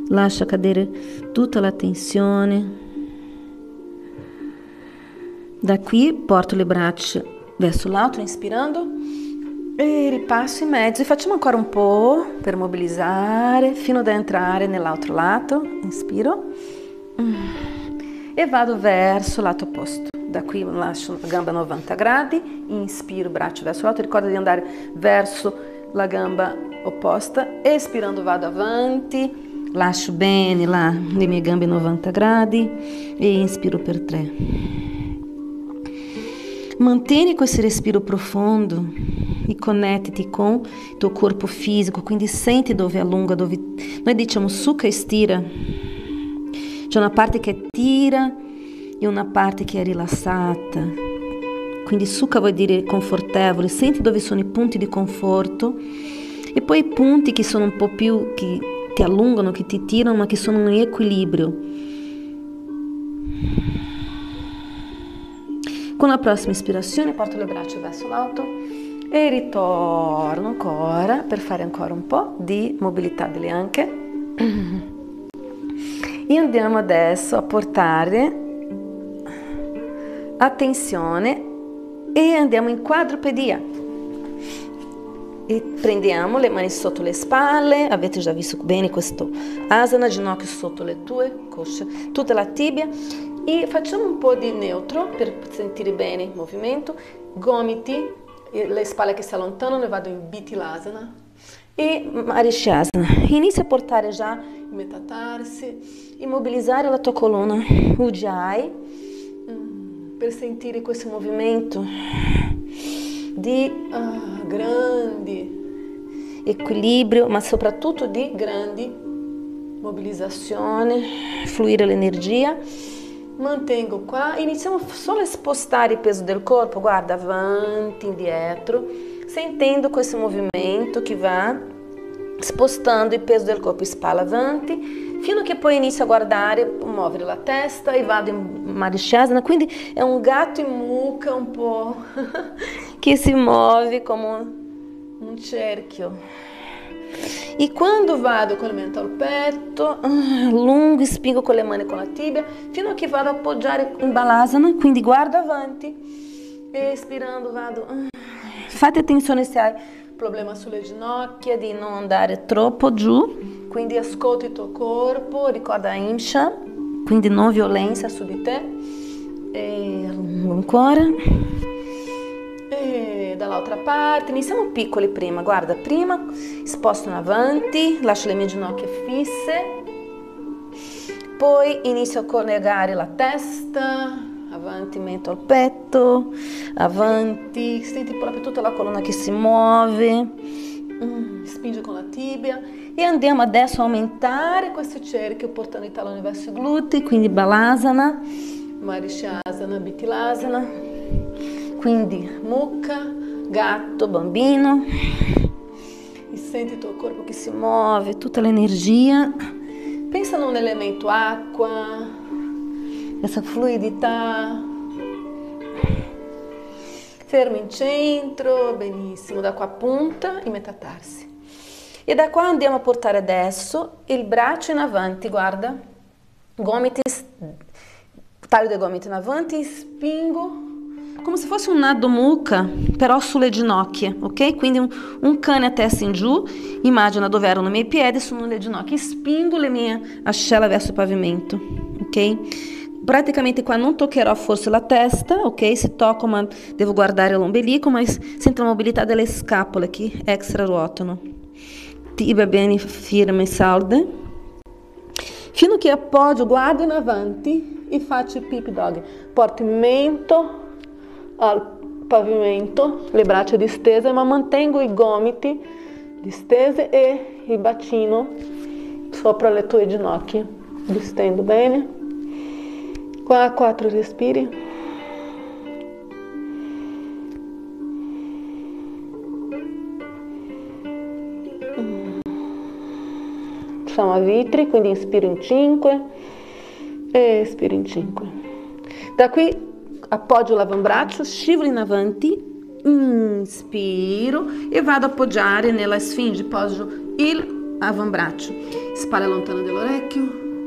lascia cadere tutta la tensione. Da qui porto le braccia verso l'alto, inspirando, e ripasso in mezzo. E facciamo ancora un po' per mobilizzare, fino ad entrare nell'altro lato. Inspiro e vado verso il lato opposto. Da qui lascio la gamba a 90 gradi, inspiro, braccio verso l'alto, ricorda di andare verso la gamba opposta, espirando vado avanti, lascio bene là le mie gambe 90 gradi e inspiro per 3. Mantieni questo respiro profondo e connettiti con il tuo corpo fisico, quindi senti dove allunga, dove noi diciamo succa e stira. C'è una parte che tira e una parte che è rilassata, quindi succa vuol dire confortevole, senti dove sono i punti di conforto e poi i punti che sono un po' più, che ti allungano, che ti tirano, ma che sono in equilibrio. Con la prossima ispirazione porto le braccia verso l'alto e ritorno ancora per fare ancora un po' di mobilità delle anche. E andiamo adesso a portare attenzione e andiamo in quadrupedia e prendiamo le mani sotto le spalle. Avete già visto bene questo asana, ginocchio sotto le tue cosce, tutta la tibia, e facciamo un po' di neutro per sentire bene il movimento. Gomiti, le spalle che si allontanano, e vado in Bithilasana e Marichyasana. Inizia a portare già il metatarsi, immobilizzare la tua colonna Ujjayi per sentire questo movimento di grande equilibrio, ma soprattutto di grande mobilizzazione, fluire l'energia. Mantengo qua, iniziamo solo a spostare il peso del corpo, guarda, avanti, indietro, sentendo questo movimento che va spostando il peso del corpo, spalla avanti, fino a che poi inizio a guardare, muovere la testa e vado in Marichyasana, quindi è un gatto in mucca un po' che si muove come un cerchio. E quando vado con il mento al petto, allungo e spingo con le mani con la tibia, fino a che vado a appoggiare in Balasana, quindi guardo avanti, espirando vado. Fate attenzione se hai problema sulle ginocchia, di non andare troppo giù, quindi ascolta il tuo corpo, ricorda Imsha, quindi non violenza su di te, e allungo ancora, e dall'altra parte, iniziamo piccoli prima, guarda, prima sposto in avanti, lascio le mie ginocchia fisse, poi inizio a collegare la testa, avanti, mento al petto, avanti, senti proprio tutta la colonna che si muove, spingi con la tibia e andiamo adesso a aumentare questo cerchio portando i talloni verso i glutei, quindi Balasana, Marichyasana, Bithilasana, quindi mucca, gatto, bambino, e senti il tuo corpo che si muove, tutta l'energia, pensa in un elemento acqua, essa fluidità, fermo in centro, benissimo, da qua punta e metatarsi. E da qua andiamo a portare adesso il braccio in avanti, guarda, gomiti, taglio dei gomiti in avanti, spingo, come se fosse un nado mucca, però sulle ginocchia, ok? Quindi un cane a testa in giù, immagina dove erano i miei piedi, sono le ginocchia, spingo le mie ascella verso il pavimento, ok? Praticamente qua non toccherò forse la testa, ok? Se tocco, ma devo guardare l'ombelico, ma sento la mobilità delle scapole che extra ruotano. Tibia bene firme e salde. Fino a che appoggio, guardo in avanti e faccio il pip dog. Porto il mento al pavimento, le braccia distese, ma mantengo i gomiti distese e il bacino sopra le tue ginocchia. Distendo bene. Qua 4 respiri. Siamo a vitri, quindi inspiro in 5 e espiro in 5. Da qui appoggio l'avambraccio, scivolo in avanti, inspiro e vado a appoggiare nella sfinge, poggio il avambraccio, spalla lontana dall'orecchio,